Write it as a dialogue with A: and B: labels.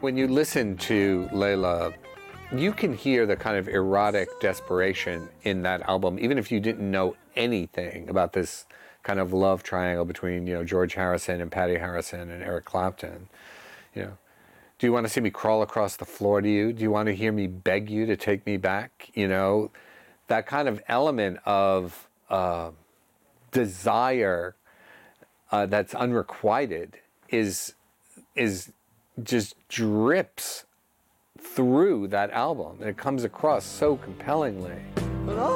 A: When you listen to Layla, you can hear the kind of erotic desperation in that album, even if you didn't know anything about this kind of love triangle between, George Harrison and Patty Harrison and Eric Clapton. Do you want to see me crawl across the floor to you? Do you want to hear me beg you to take me back? That kind of element of desire that's unrequited is just drips through that album. And it comes across so compellingly.